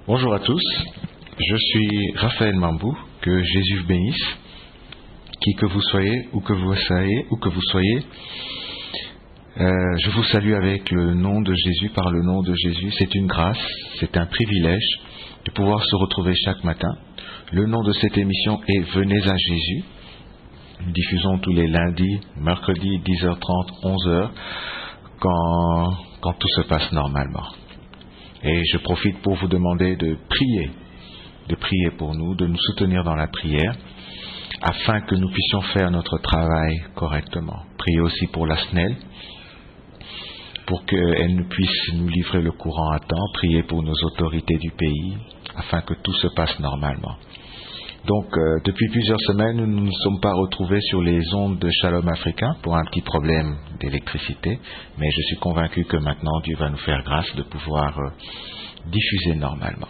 Bonjour à tous, je suis Raphaël Mambou, que Jésus vous bénisse, qui que vous soyez, où que vous soyez, je vous salue avec le nom de Jésus, par le nom de Jésus. C'est une grâce, c'est un privilège de pouvoir se retrouver chaque matin. Le nom de cette émission est Venez à Jésus. Nous diffusons tous les lundis, mercredis, 10h30, 11h, quand tout se passe normalement. Et je profite pour vous demander de prier pour nous, de nous soutenir dans la prière, afin que nous puissions faire notre travail correctement. Priez aussi pour la SNEL, pour qu'elle nous puisse nous livrer le courant à temps. Priez pour nos autorités du pays, afin que tout se passe normalement. Donc, depuis plusieurs semaines, nous ne nous sommes pas retrouvés sur les ondes de Shalom Africain pour un petit problème d'électricité, mais je suis convaincu que maintenant Dieu va nous faire grâce de pouvoir diffuser normalement.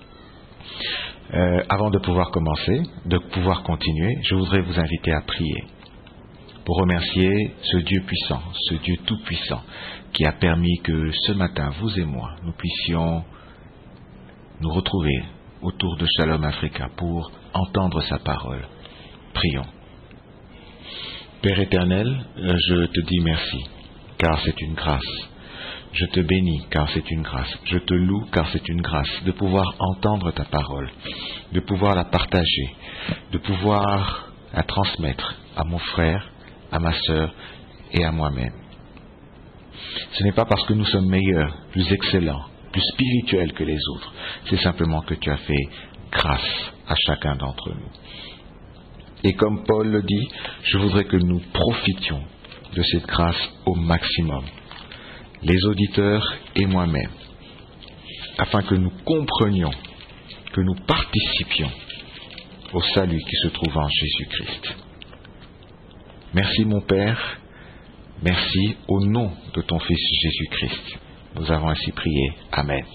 Avant de pouvoir commencer, de pouvoir continuer, je voudrais vous inviter à prier pour remercier ce Dieu puissant, ce Dieu tout-puissant, qui a permis que ce matin, vous et moi, nous puissions nous retrouver autour de Shalom Africa pour entendre sa parole. Prions. Père éternel, je te dis merci, car c'est une grâce. Je te bénis, car c'est une grâce. Je te loue, car c'est une grâce de pouvoir entendre ta parole, de pouvoir la partager, de pouvoir la transmettre à mon frère, à ma sœur et à moi-même. Ce n'est pas parce que nous sommes meilleurs, plus excellents, plus spirituels que les autres. C'est simplement que tu as fait grâce à chacun d'entre nous. Et comme Paul le dit, je voudrais que nous profitions de cette grâce au maximum, les auditeurs et moi-même, afin que nous comprenions, que nous participions au salut qui se trouve en Jésus-Christ. Merci mon Père, merci au nom de ton Fils Jésus-Christ. Nous avons ainsi prié. Amen.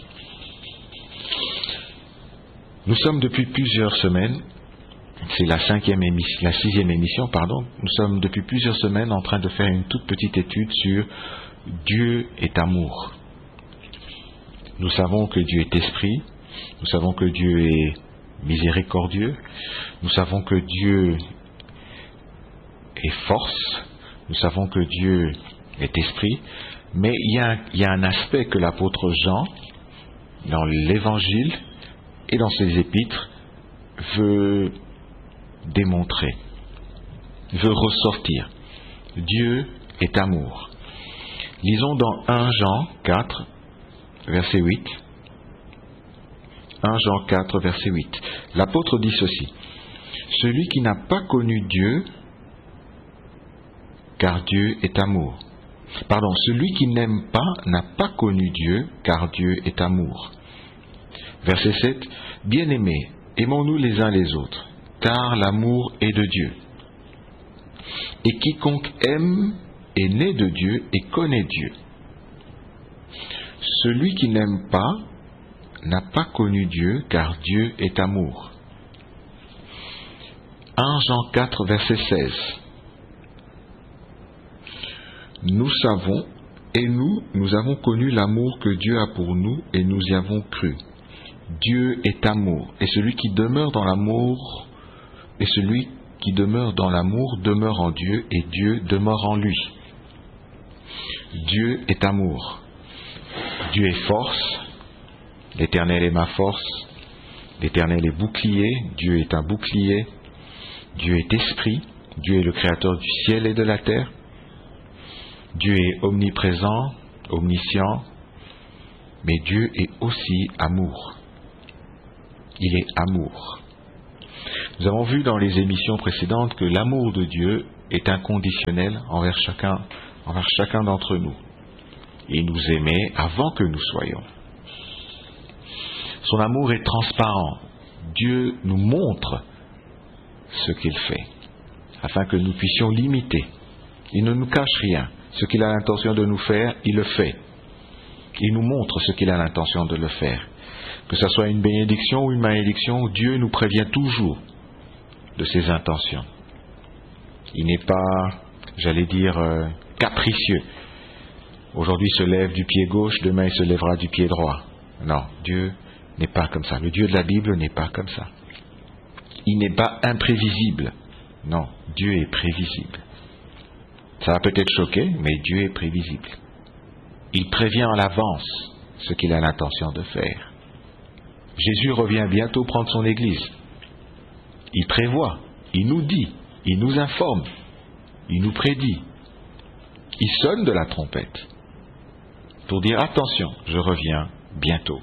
Nous sommes depuis plusieurs semaines, c'est la sixième émission, nous sommes depuis plusieurs semaines en train de faire une toute petite étude sur Dieu est amour. Nous savons que Dieu est esprit, nous savons que Dieu est miséricordieux, nous savons que Dieu est force, nous savons que Dieu est esprit, mais il y a un aspect que l'apôtre Jean, dans l'évangile et dans ses épîtres, veut démontrer, veut ressortir. Dieu est amour. Lisons dans 1 Jean 4, verset 8. 1 Jean 4, verset 8. L'apôtre dit ceci: celui qui n'a pas connu Dieu, car Dieu est amour. Celui qui n'aime pas n'a pas connu Dieu, car Dieu est amour. Verset 7. Bien-aimés, aimons-nous les uns les autres, car l'amour est de Dieu. Et quiconque aime est né de Dieu et connaît Dieu. Celui qui n'aime pas n'a pas connu Dieu, car Dieu est amour. 1 Jean 4, verset 16. Nous savons, et nous avons connu l'amour que Dieu a pour nous, et nous y avons cru. Dieu est amour, et celui qui demeure dans l'amour, demeure en Dieu, et Dieu demeure en lui. Dieu est amour. Dieu est force. L'Éternel est ma force. L'Éternel est bouclier. Dieu est un bouclier. Dieu est esprit. Dieu est le créateur du ciel et de la terre. Dieu est omniprésent, omniscient, mais Dieu est aussi amour. Il est amour. Nous avons vu dans les émissions précédentes que l'amour de Dieu est inconditionnel envers chacun d'entre nous. Il nous aimait avant que nous soyons. Son amour est transparent. Dieu nous montre ce qu'il fait, afin que nous puissions l'imiter. Il ne nous cache rien. Ce qu'il a l'intention de nous faire, il le fait. Il nous montre ce qu'il a l'intention de le faire. Que ce soit une bénédiction ou une malédiction, Dieu nous prévient toujours de ses intentions. Il n'est pas, capricieux. Aujourd'hui il se lève du pied gauche, demain il se lèvera du pied droit. Non, Dieu n'est pas comme ça. Le Dieu de la Bible n'est pas comme ça. Il n'est pas imprévisible. Non, Dieu est prévisible. Ça va peut-être choquer, mais Dieu est prévisible. Il prévient à l'avance ce qu'il a l'intention de faire. Jésus revient bientôt prendre son Église. Il prévoit, il nous dit, il nous informe, il nous prédit. Il sonne de la trompette pour dire attention, je reviens bientôt.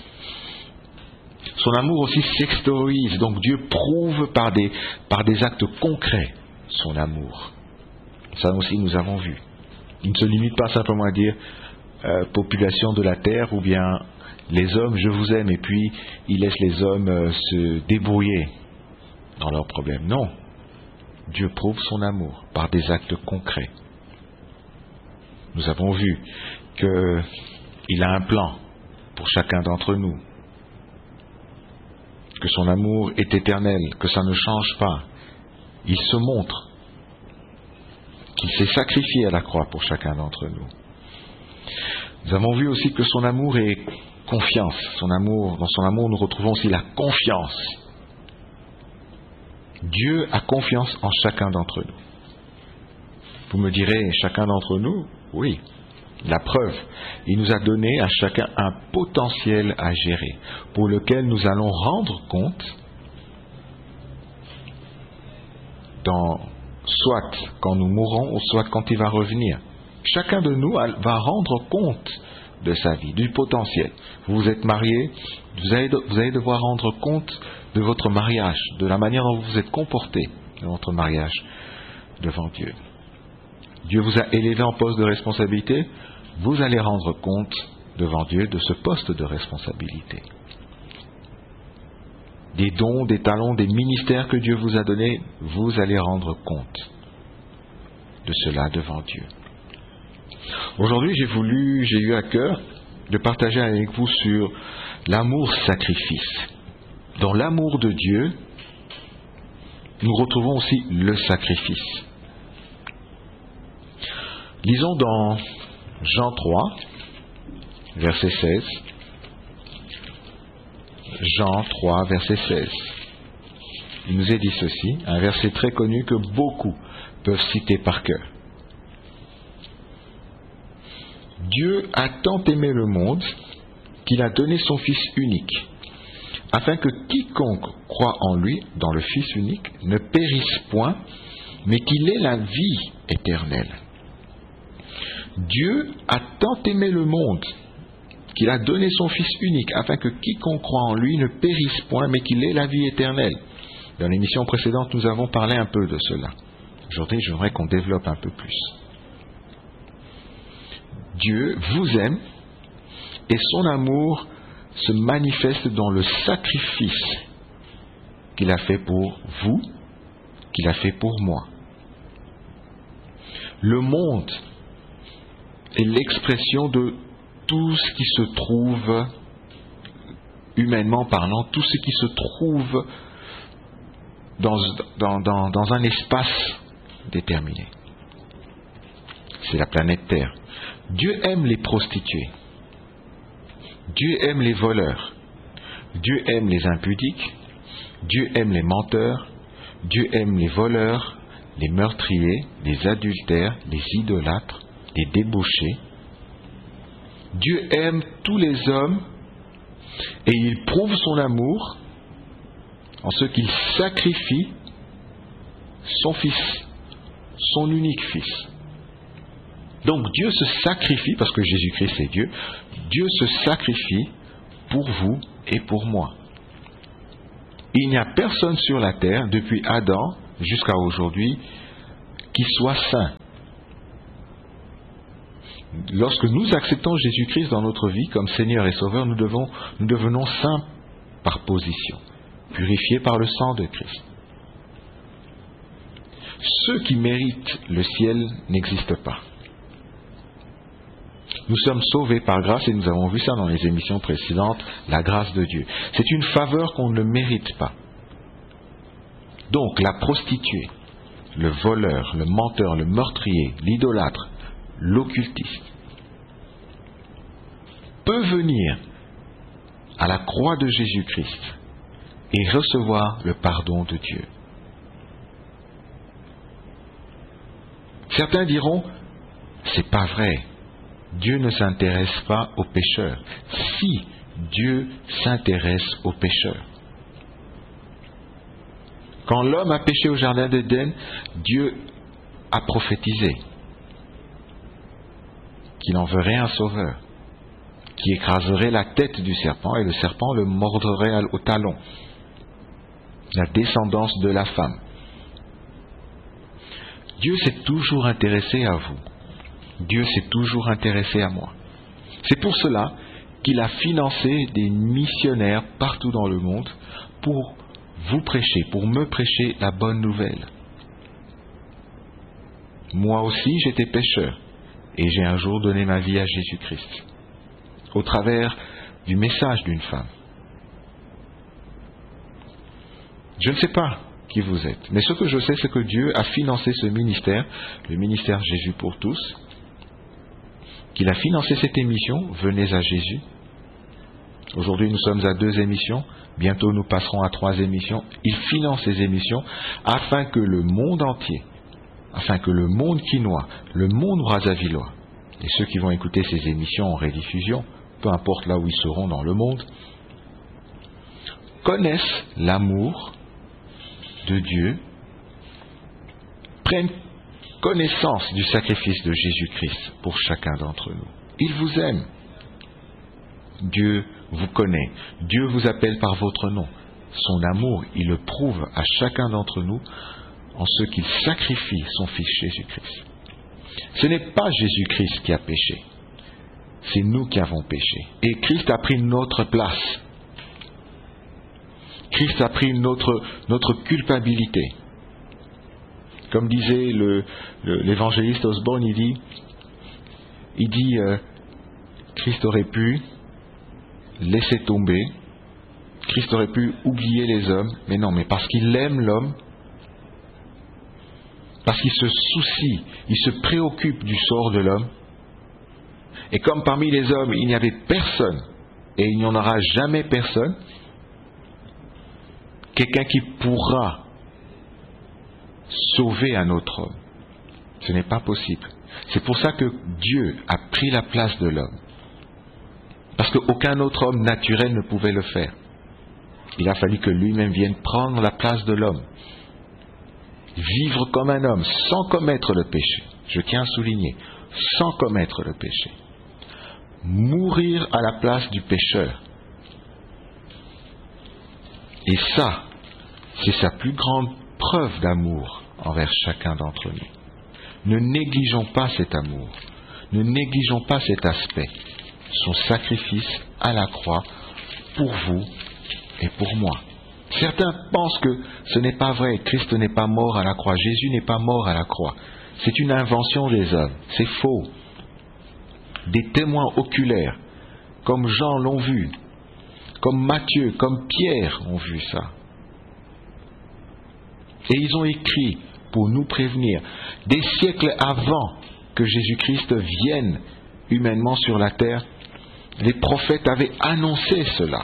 Son amour aussi s'extériorise, donc Dieu prouve par des actes concrets son amour. Ça aussi nous avons vu. Il ne se limite pas simplement à dire population de la terre ou bien les hommes je vous aime et puis il laisse les hommes se débrouiller dans leurs problèmes. Non, Dieu prouve son amour par des actes concrets. Nous avons vu qu'il a un plan pour chacun d'entre nous, que son amour est éternel, que ça ne change pas. Il se montre qu'il s'est sacrifié à la croix pour chacun d'entre nous. Nous avons vu aussi que son amour est confiance. Dans son amour, nous retrouvons aussi la confiance. Dieu a confiance en chacun d'entre nous. Vous me direz, chacun d'entre nous? Oui. La preuve, il nous a donné à chacun un potentiel à gérer, pour lequel nous allons rendre compte soit quand nous mourrons, ou soit quand il va revenir. Chacun de nous va rendre compte de sa vie, du potentiel. Vous êtes marié, vous allez devoir rendre compte de votre mariage, de la manière dont vous vous êtes comporté dans votre mariage devant Dieu. Dieu vous a élevé en poste de responsabilité, vous allez rendre compte devant Dieu de ce poste de responsabilité. Des dons, des talents, des ministères que Dieu vous a donnés, vous allez rendre compte de cela devant Dieu. Aujourd'hui, j'ai eu à cœur de partager avec vous sur l'amour-sacrifice. Dans l'amour de Dieu, nous retrouvons aussi le sacrifice. Lisons dans Jean 3, verset 16. Jean 3, verset 16. Il nous est dit ceci, un verset très connu que beaucoup peuvent citer par cœur. Dieu a tant aimé le monde qu'il a donné son Fils unique, afin que quiconque croit en lui, dans le Fils unique, ne périsse point, mais qu'il ait la vie éternelle. Dieu a tant aimé le monde qu'il a donné son Fils unique, afin que quiconque croit en lui ne périsse point, mais qu'il ait la vie éternelle. Dans l'émission précédente, nous avons parlé un peu de cela. Aujourd'hui, j'aimerais qu'on développe un peu plus. Dieu vous aime et son amour se manifeste dans le sacrifice qu'il a fait pour vous, qu'il a fait pour moi. Le monde est l'expression de tout ce qui se trouve, humainement parlant, tout ce qui se trouve dans un espace déterminé. C'est la planète Terre. Dieu aime les prostituées. Dieu aime les voleurs. Dieu aime les impudiques. Dieu aime les menteurs. Dieu aime les voleurs, les meurtriers, les adultères, les idolâtres, les débauchés. Dieu aime tous les hommes et il prouve son amour en ce qu'il sacrifie son Fils, son unique Fils. Donc Dieu se sacrifie, parce que Jésus-Christ est Dieu, Dieu se sacrifie pour vous et pour moi. Il n'y a personne sur la terre, depuis Adam jusqu'à aujourd'hui, qui soit saint. Lorsque nous acceptons Jésus-Christ dans notre vie comme Seigneur et Sauveur, nous devenons saints par position, purifiés par le sang de Christ. Ceux qui méritent le ciel n'existent pas. Nous sommes sauvés par grâce, et nous avons vu ça dans les émissions précédentes, la grâce de Dieu. C'est une faveur qu'on ne mérite pas. Donc la prostituée, le voleur, le menteur, le meurtrier, l'idolâtre, l'occultiste peut venir à la croix de Jésus-Christ et recevoir le pardon de Dieu. Certains diront, c'est pas vrai, Dieu ne s'intéresse pas aux pécheurs. Si, Dieu s'intéresse aux pécheurs. Quand l'homme a péché au jardin d'Éden, Dieu a prophétisé qu'il enverrait un sauveur, qui écraserait la tête du serpent et le serpent le mordrait au talon, la descendance de la femme. Dieu s'est toujours intéressé à vous. Dieu s'est toujours intéressé à moi. C'est pour cela qu'il a financé des missionnaires partout dans le monde pour vous prêcher, pour me prêcher la bonne nouvelle. Moi aussi, j'étais pécheur et j'ai un jour donné ma vie à Jésus-Christ au travers du message d'une femme. Je ne sais pas qui vous êtes, mais ce que je sais, c'est que Dieu a financé ce ministère, le ministère Jésus pour tous, qu'il a financé cette émission, Venez à Jésus. Aujourd'hui, nous sommes à 2 émissions, bientôt nous passerons à 3 émissions. Il finance ces émissions afin que le monde entier, afin que le monde quinois, le monde brazzavilliois, et ceux qui vont écouter ces émissions en rediffusion, peu importe là où ils seront dans le monde, connaissent l'amour de Dieu, prennent connaissance du sacrifice de Jésus-Christ pour chacun d'entre nous. Il vous aime. Dieu vous connaît. Dieu vous appelle par votre nom. Son amour, il le prouve à chacun d'entre nous en ce qu'il sacrifie son Fils Jésus-Christ. Ce n'est pas Jésus-Christ qui a péché. C'est nous qui avons péché. Et Christ a pris notre place. Christ a pris notre culpabilité. Comme disait l'évangéliste Osborne, il dit Christ aurait pu laisser tomber, Christ aurait pu oublier les hommes, mais non, mais parce qu'il aime l'homme, parce qu'il se soucie, il se préoccupe du sort de l'homme, et comme parmi les hommes il n'y avait personne, et il n'y en aura jamais personne, quelqu'un qui pourra sauver un autre homme. Ce n'est pas possible. C'est pour ça que Dieu a pris la place de l'homme. Parce qu'aucun autre homme naturel ne pouvait le faire. Il a fallu que lui-même vienne prendre la place de l'homme. Vivre comme un homme, sans commettre le péché. Je tiens à souligner, sans commettre le péché. Mourir à la place du pécheur. Et ça, c'est sa plus grande preuve d'amour envers chacun d'entre nous. Ne négligeons pas cet amour. Ne négligeons pas cet aspect. Son sacrifice à la croix pour vous et pour moi. Certains pensent que ce n'est pas vrai. Christ n'est pas mort à la croix. Jésus n'est pas mort à la croix. C'est une invention des hommes. C'est faux. Des témoins oculaires, comme Jean l'ont vu, comme Matthieu, comme Pierre ont vu ça. Et ils ont écrit pour nous prévenir, des siècles avant que Jésus-Christ vienne humainement sur la terre, les prophètes avaient annoncé cela.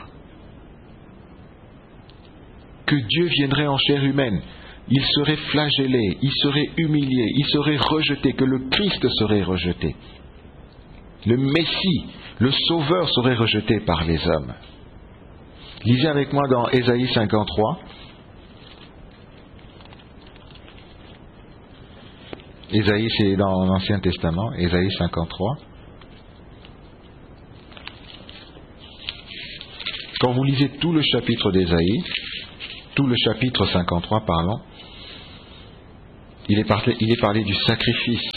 Que Dieu viendrait en chair humaine, il serait flagellé, il serait humilié, il serait rejeté, que le Christ serait rejeté. Le Messie, le Sauveur serait rejeté par les hommes. Lisez avec moi dans Ésaïe 53. Ésaïe, c'est dans l'Ancien Testament, Ésaïe 53. Quand vous lisez tout le chapitre d'Ésaïe, tout le chapitre 53, pardon, il est parlé du sacrifice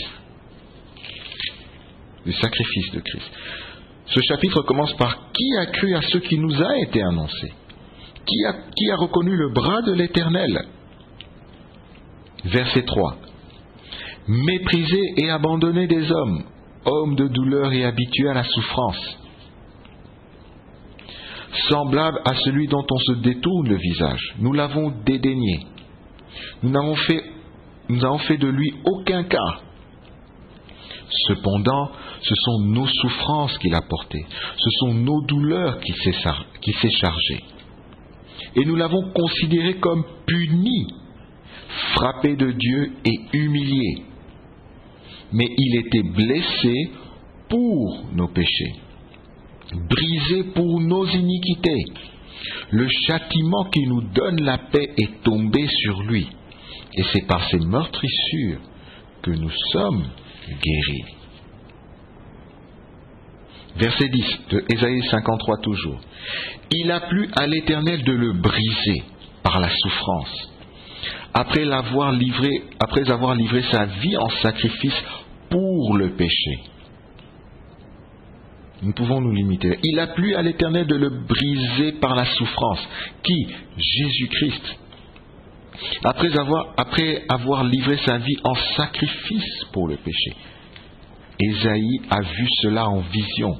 de Christ. Ce chapitre commence par « Qui a cru à ce qui nous a été annoncé ? Qui a reconnu le bras de l'Éternel ?» Verset 3. « Méprisé et abandonné des hommes, hommes de douleur et habitués à la souffrance, semblable à celui dont on se détourne le visage. Nous l'avons dédaigné. Nous n'avons fait de lui aucun cas. Cependant, ce sont nos souffrances qu'il a portées, ce sont nos douleurs qui s'est chargé. Et nous l'avons considéré comme puni, frappé de Dieu et humilié. Mais il était blessé pour nos péchés, brisé pour nos iniquités. Le châtiment qui nous donne la paix est tombé sur lui. Et c'est par ses meurtrissures que nous sommes guéris. Verset 10 de Ésaïe 53 toujours. Il a plu à l'Éternel de le briser par la souffrance, après avoir livré sa vie en sacrifice pour le péché. Nous pouvons nous limiter. Il a plu à l'Éternel de le briser par la souffrance. Qui? Jésus-Christ. Après avoir livré sa vie en sacrifice pour le péché. Ésaïe a vu cela en vision.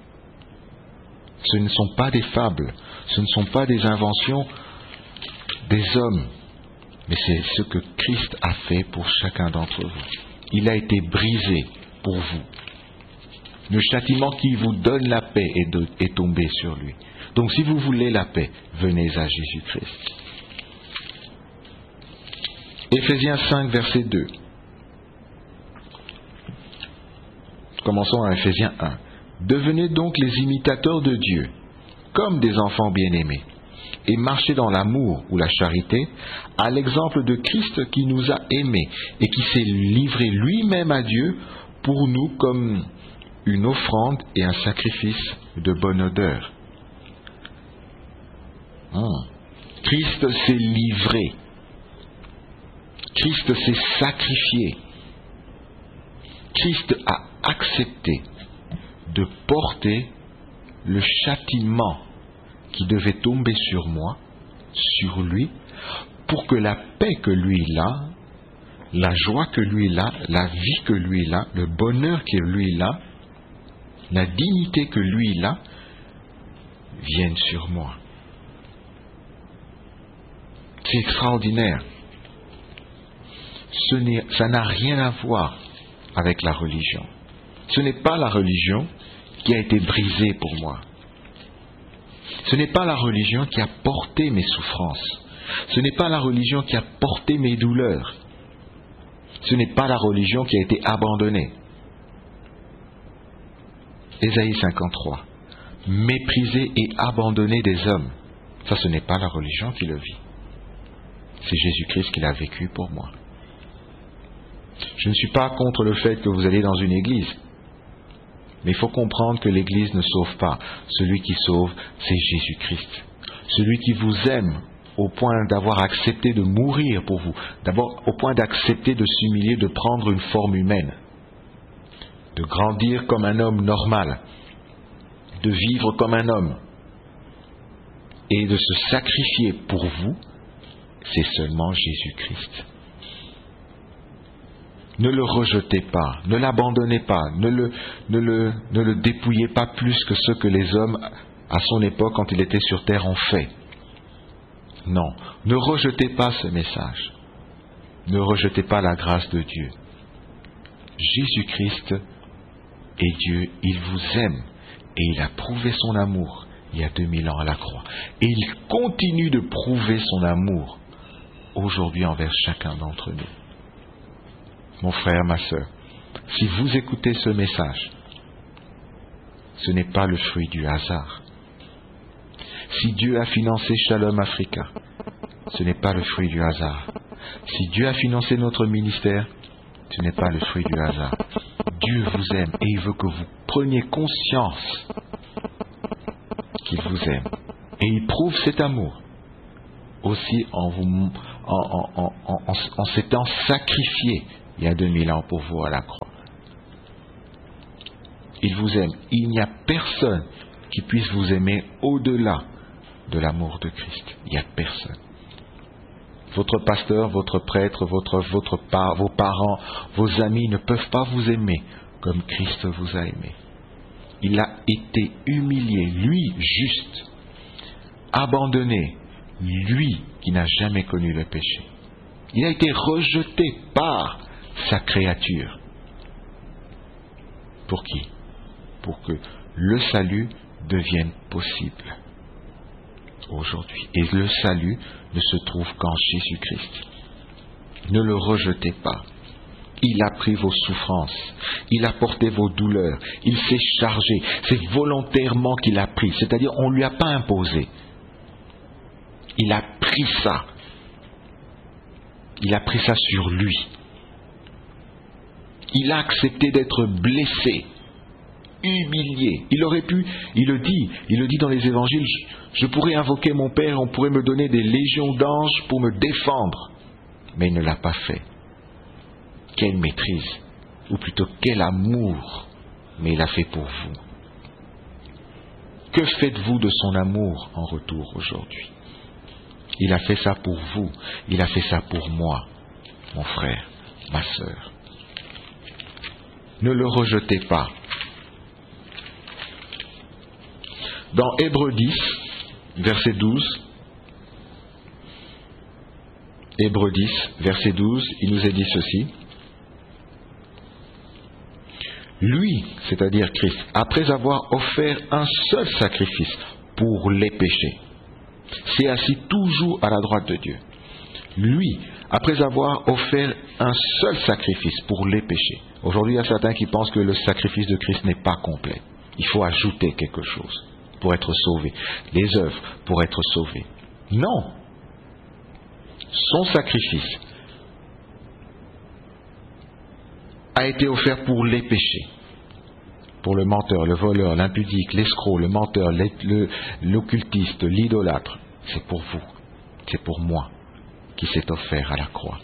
Ce ne sont pas des fables, ce ne sont pas des inventions des hommes, mais c'est ce que Christ a fait pour chacun d'entre vous. Il a été brisé pour vous. Le châtiment qui vous donne la paix est tombé sur lui. Donc si vous voulez la paix, venez à Jésus-Christ. Éphésiens 5, verset 2. Commençons à Éphésiens 1. Devenez donc les imitateurs de Dieu, comme des enfants bien-aimés, et marchez dans l'amour ou la charité, à l'exemple de Christ qui nous a aimés et qui s'est livré lui-même à Dieu pour nous comme une offrande et un sacrifice de bonne odeur. Christ s'est livré. Christ s'est sacrifié. Christ a accepté de porter le châtiment qui devait tomber sur moi, sur lui, pour que la paix que lui il a, la joie que lui il a, la vie que lui il a, le bonheur que lui il a, la dignité que lui il a, viennent sur moi. C'est extraordinaire. Ça n'a rien à voir avec la religion. Ce n'est pas la religion qui a été brisée pour moi. Ce n'est pas la religion qui a porté mes souffrances. Ce n'est pas la religion qui a porté mes douleurs. Ce n'est pas la religion qui a été abandonnée. Ésaïe 53. Méprisé et abandonné des hommes. Ça, ce n'est pas la religion qui le vit. C'est Jésus-Christ qui l'a vécu pour moi. Je ne suis pas contre le fait que vous allez dans une église. Mais il faut comprendre que l'église ne sauve pas. Celui qui sauve, c'est Jésus-Christ. Celui qui vous aime au point d'avoir accepté de mourir pour vous. D'abord, au point d'accepter de s'humilier, de prendre une forme humaine. De grandir comme un homme normal. De vivre comme un homme. Et de se sacrifier pour vous, c'est seulement Jésus-Christ. Ne le rejetez pas, ne l'abandonnez pas, ne le dépouillez pas plus que ce que les hommes, à son époque, quand il était sur terre, ont fait. Non, ne rejetez pas ce message. Ne rejetez pas la grâce de Dieu. Jésus-Christ est Dieu, il vous aime et il a prouvé son amour il y a 2000 ans à la croix. Et il continue de prouver son amour aujourd'hui envers chacun d'entre nous. Mon frère, ma sœur, si vous écoutez ce message, ce n'est pas le fruit du hasard. Si Dieu a financé Shalom Africa, ce n'est pas le fruit du hasard. Si Dieu a financé notre ministère, ce n'est pas le fruit du hasard. Dieu vous aime et il veut que vous preniez conscience qu'il vous aime. Et il prouve cet amour aussi en s'étant sacrifié il y a 2000 ans pour vous à la croix. Il vous aime. Il n'y a personne qui puisse vous aimer au-delà de l'amour de Christ. Il n'y a personne. Votre pasteur, votre prêtre, vos parents, vos amis ne peuvent pas vous aimer comme Christ vous a aimé. Il a été humilié, lui juste, abandonné, lui qui n'a jamais connu le péché. Il a été rejeté par sa créature. Pour qui? Pour que le salut devienne possible aujourd'hui. Et le salut ne se trouve qu'en Jésus-Christ. Ne le rejetez pas. Il a pris vos souffrances, il a porté vos douleurs, il s'est chargé. C'est volontairement qu'il a pris, c'est-à-dire on ne lui a pas imposé. Il a pris ça. Il a pris ça sur lui. Il a accepté d'être blessé, humilié. Il aurait pu, il le dit dans les évangiles, je pourrais invoquer mon Père, on pourrait me donner des légions d'anges pour me défendre. Mais il ne l'a pas fait. Quelle maîtrise, ou plutôt quel amour, mais il a fait pour vous. Que faites-vous de son amour en retour aujourd'hui? Il a fait ça pour vous, il a fait ça pour moi, mon frère, ma sœur. Ne le rejetez pas. Dans Hébreux 10, verset 12, Hébreux 10, verset 12, il nous est dit ceci. Lui, c'est-à-dire Christ, après avoir offert un seul sacrifice pour les péchés, s'est assis toujours à la droite de Dieu. Lui, après avoir offert un seul sacrifice pour les péchés. Aujourd'hui, il y a certains qui pensent que le sacrifice de Christ n'est pas complet. Il faut ajouter quelque chose pour être sauvé. Les œuvres pour être sauvés. Non. Son sacrifice a été offert pour les péchés. Pour le menteur, le voleur, l'impudique, l'escroc, le menteur, l'occultiste, l'idolâtre. C'est pour vous. C'est pour moi qui s'est offert à la croix.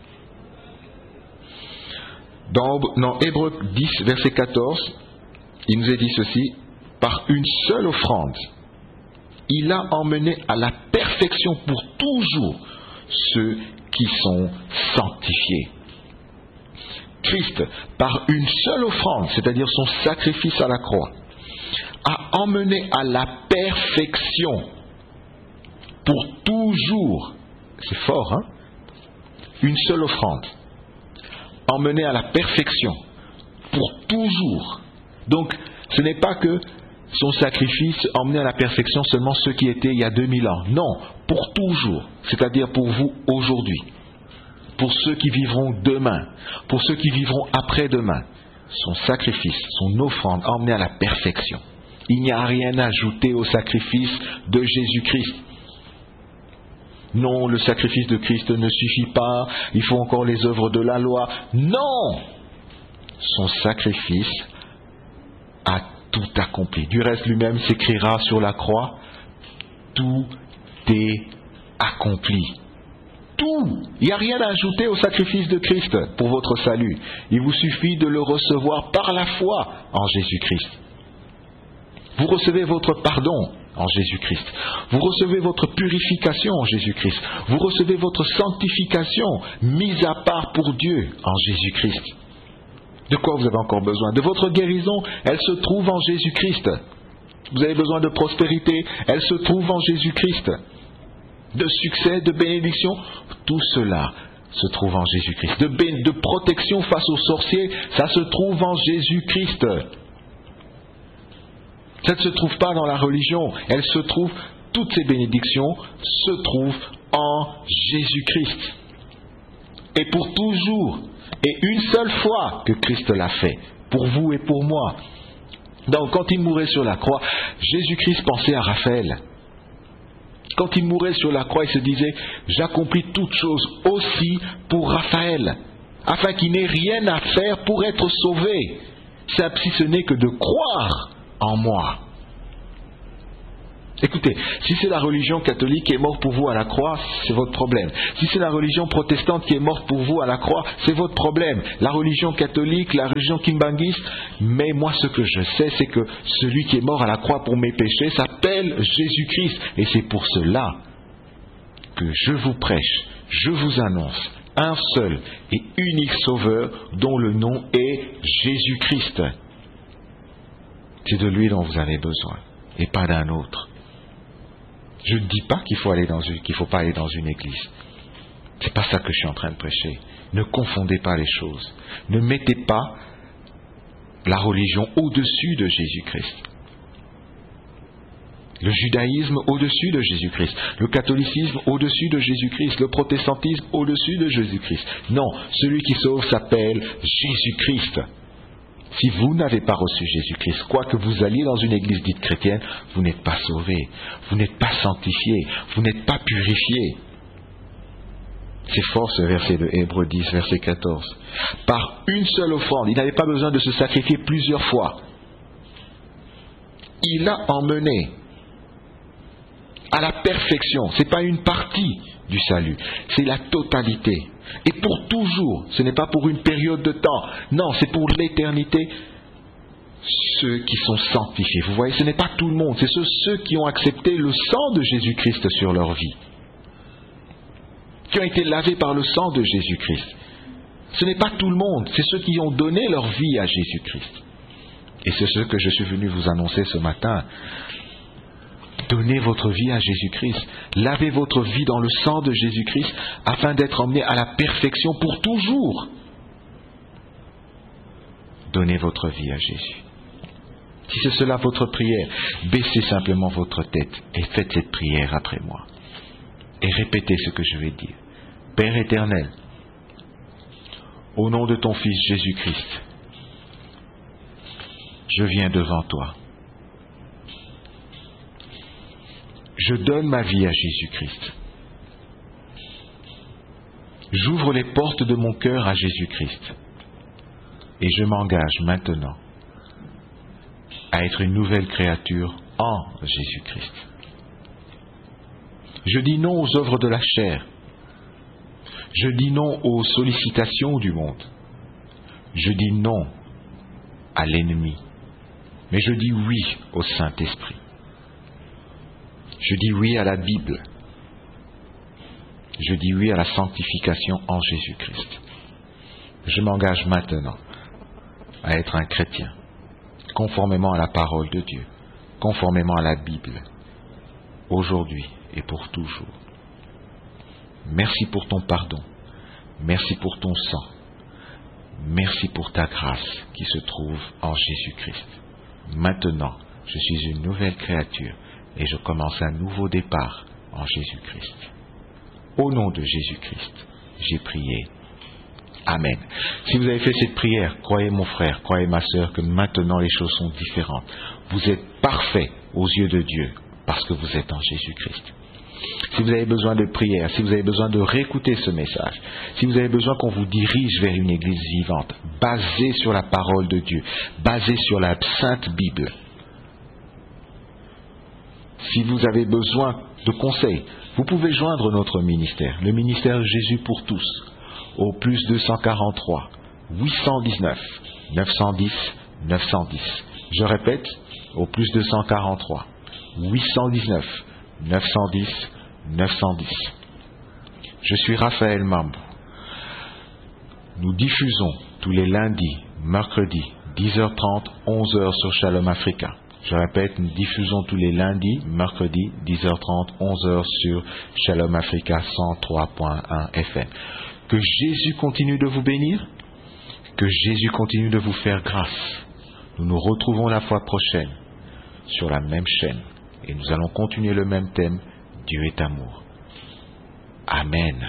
Dans Hébreux 10, verset 14, il nous est dit ceci. Par une seule offrande, il a emmené à la perfection pour toujours ceux qui sont sanctifiés. Christ, par une seule offrande, c'est-à-dire son sacrifice à la croix, a emmené à la perfection pour toujours. C'est fort, hein? Une seule offrande. Emmené à la perfection pour toujours. Donc, ce n'est pas que son sacrifice emmenait à la perfection seulement ceux qui étaient il y a 2000 ans. Non, pour toujours. C'est-à-dire pour vous aujourd'hui. Pour ceux qui vivront demain. Pour ceux qui vivront après-demain. Son sacrifice, son offrande emmenée à la perfection. Il n'y a rien à ajouter au sacrifice de Jésus-Christ. Non, le sacrifice de Christ ne suffit pas, il faut encore les œuvres de la loi. Non! Son sacrifice a tout accompli. Du reste, lui-même s'écrira sur la croix, tout est accompli. Tout! Il n'y a rien à ajouter au sacrifice de Christ pour votre salut. Il vous suffit de le recevoir par la foi en Jésus-Christ. Vous recevez votre pardon en Jésus-Christ. Vous recevez votre purification en Jésus-Christ. Vous recevez votre sanctification mise à part pour Dieu en Jésus-Christ. De quoi vous avez encore besoin? De votre guérison, elle se trouve en Jésus-Christ. Vous avez besoin de prospérité, elle se trouve en Jésus-Christ. De succès, de bénédiction, tout cela se trouve en Jésus-Christ. De protection face aux sorciers, ça se trouve en Jésus-Christ. Ça ne se trouve pas dans la religion. Elle se trouve, toutes ces bénédictions se trouvent en Jésus-Christ. Et pour toujours, et une seule fois que Christ l'a fait, pour vous et pour moi. Donc quand il mourait sur la croix, Jésus-Christ pensait à Raphaël. Quand il mourait sur la croix, il se disait, j'accomplis toutes choses aussi pour Raphaël, afin qu'il n'ait rien à faire pour être sauvé, si ce n'est que de croire en moi. Écoutez, si c'est la religion catholique qui est morte pour vous à la croix, c'est votre problème. Si c'est la religion protestante qui est morte pour vous à la croix, c'est votre problème. La religion catholique, la religion kimbangiste, mais moi ce que je sais, c'est que celui qui est mort à la croix pour mes péchés s'appelle Jésus-Christ. Et c'est pour cela que je vous prêche, je vous annonce un seul et unique Sauveur dont le nom est Jésus-Christ. C'est de lui dont vous avez besoin et pas d'un autre. Je ne dis pas qu'il faut pas aller dans une église. C'est pas ça que je suis en train de prêcher. Ne confondez pas les choses. Ne mettez pas la religion au-dessus de Jésus-Christ. Le judaïsme au-dessus de Jésus-Christ. Le catholicisme au-dessus de Jésus-Christ. Le protestantisme au-dessus de Jésus-Christ. Non, celui qui sauve s'appelle Jésus-Christ. Si vous n'avez pas reçu Jésus-Christ, quoi que vous alliez dans une église dite chrétienne, vous n'êtes pas sauvé, vous n'êtes pas sanctifié, vous n'êtes pas purifié. C'est fort ce verset de Hébreux 10, verset 14. Par une seule offrande, il n'avait pas besoin de se sacrifier plusieurs fois. Il a emmené à la perfection. Ce n'est pas une partie du salut, c'est la totalité. Et pour toujours, ce n'est pas pour une période de temps, non, c'est pour l'éternité, ceux qui sont sanctifiés. Vous voyez, ce n'est pas tout le monde, c'est ceux qui ont accepté le sang de Jésus-Christ sur leur vie, qui ont été lavés par le sang de Jésus-Christ. Ce n'est pas tout le monde, c'est ceux qui ont donné leur vie à Jésus-Christ. Et c'est ce que je suis venu vous annoncer ce matin. Donnez votre vie à Jésus-Christ. Lavez votre vie dans le sang de Jésus-Christ afin d'être emmené à la perfection pour toujours. Donnez votre vie à Jésus. Si c'est cela votre prière, baissez simplement votre tête et faites cette prière après moi. Et répétez ce que je vais dire. Père éternel, au nom de ton Fils Jésus-Christ, je viens devant toi. Je donne ma vie à Jésus-Christ. J'ouvre les portes de mon cœur à Jésus-Christ. Et je m'engage maintenant à être une nouvelle créature en Jésus-Christ. Je dis non aux œuvres de la chair. Je dis non aux sollicitations du monde. Je dis non à l'ennemi. Mais je dis oui au Saint-Esprit. Je dis oui à la Bible. Je dis oui à la sanctification en Jésus-Christ. Je m'engage maintenant à être un chrétien, conformément à la parole de Dieu, conformément à la Bible, aujourd'hui et pour toujours. Merci pour ton pardon. Merci pour ton sang. Merci pour ta grâce qui se trouve en Jésus-Christ. Maintenant, je suis une nouvelle créature et je commence un nouveau départ en Jésus-Christ. Au nom de Jésus-Christ, j'ai prié. Amen. Si vous avez fait cette prière, croyez mon frère, croyez ma sœur que maintenant les choses sont différentes. Vous êtes parfait aux yeux de Dieu parce que vous êtes en Jésus-Christ. Si vous avez besoin de prière, si vous avez besoin de réécouter ce message, si vous avez besoin qu'on vous dirige vers une église vivante, basée sur la parole de Dieu, basée sur la Sainte Bible, si vous avez besoin de conseils, vous pouvez joindre notre ministère, le ministère Jésus pour tous, au plus 243 819 910 910. Je répète, au plus 243 819 910 910. Je suis Raphaël Mambou. Nous diffusons tous les lundis, mercredis, 10h30, 11h sur Shalom Africa. Je répète, nous diffusons tous les lundis, mercredis, 10h30, 11h sur Shalom Africa 103.1 FM. Que Jésus continue de vous bénir, que Jésus continue de vous faire grâce. Nous nous retrouvons la fois prochaine sur la même chaîne et nous allons continuer le même thème, Dieu est amour. Amen.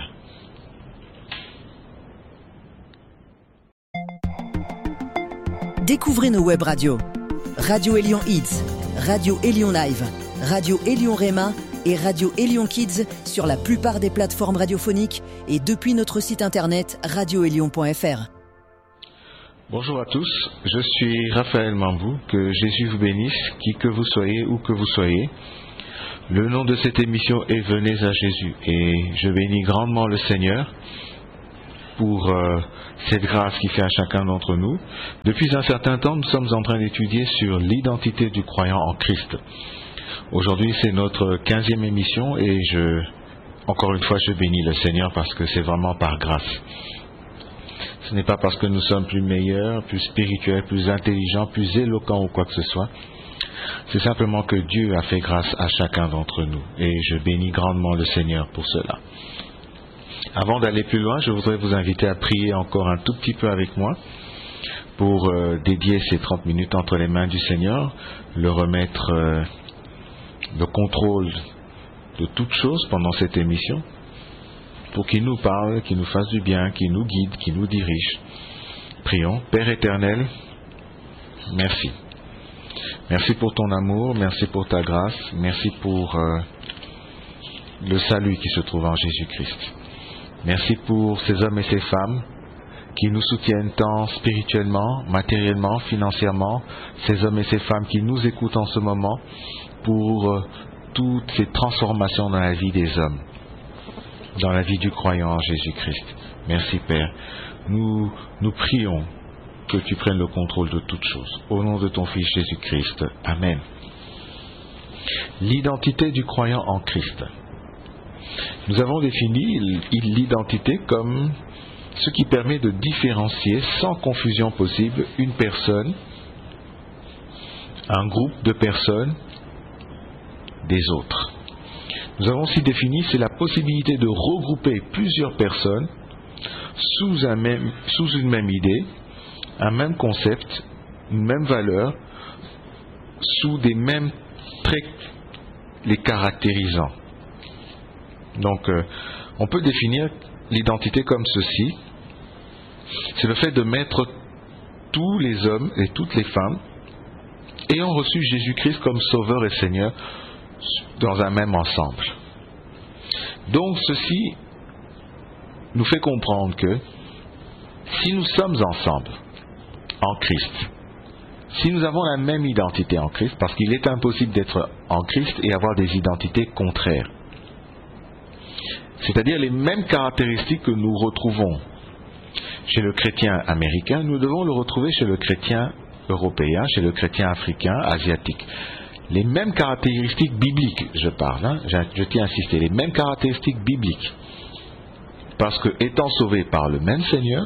Découvrez nos web radios. Radio Elion Hits, Radio Elion Live, Radio Elion Rema et Radio Elion Kids sur la plupart des plateformes radiophoniques et depuis notre site internet radioelion.fr. Bonjour à tous, je suis Raphaël Mambou, que Jésus vous bénisse, qui que vous soyez, où que vous soyez. Le nom de cette émission est Venez à Jésus et je bénis grandement le Seigneur pour cette grâce qu'il fait à chacun d'entre nous. Depuis un certain temps, nous sommes en train d'étudier sur l'identité du croyant en Christ. Aujourd'hui, c'est notre 15e émission et encore une fois, je bénis le Seigneur parce que c'est vraiment par grâce. Ce n'est pas parce que nous sommes plus meilleurs, plus spirituels, plus intelligents, plus éloquents ou quoi que ce soit. C'est simplement que Dieu a fait grâce à chacun d'entre nous et je bénis grandement le Seigneur pour cela. Avant d'aller plus loin, je voudrais vous inviter à prier encore un tout petit peu avec moi. pour dédier ces 30 minutes entre les mains du Seigneur, le remettre le contrôle de toutes choses pendant cette émission, pour qu'il nous parle, qu'il nous fasse du bien, qu'il nous guide, qu'il nous dirige. Prions. Père éternel, merci. Merci pour ton amour, merci pour ta grâce, merci pour le salut qui se trouve en Jésus-Christ. Merci pour ces hommes et ces femmes qui nous soutiennent tant spirituellement, matériellement, financièrement, ces hommes et ces femmes qui nous écoutent en ce moment pour toutes ces transformations dans la vie des hommes, dans la vie du croyant en Jésus-Christ. Merci Père. Nous prions que tu prennes le contrôle de toutes choses. Au nom de ton Fils Jésus-Christ. Amen. L'identité du croyant en Christ. Nous avons défini l'identité comme ce qui permet de différencier sans confusion possible une personne, un groupe de personnes des autres. Nous avons aussi défini, c'est la possibilité de regrouper plusieurs personnes sous une même idée, un même concept, une même valeur, sous des mêmes traits les caractérisant. Donc, on peut définir l'identité comme ceci. C'est le fait de mettre tous les hommes et toutes les femmes ayant reçu Jésus-Christ comme Sauveur et Seigneur dans un même ensemble. Donc, ceci nous fait comprendre que si nous sommes ensemble en Christ, si nous avons la même identité en Christ, parce qu'il est impossible d'être en Christ et avoir des identités contraires, c'est-à-dire les mêmes caractéristiques que nous retrouvons chez le chrétien américain, nous devons le retrouver chez le chrétien européen, chez le chrétien africain, asiatique. Les mêmes caractéristiques bibliques, je parle, je tiens à insister, les mêmes caractéristiques bibliques. Parce que, étant sauvés par le même Seigneur,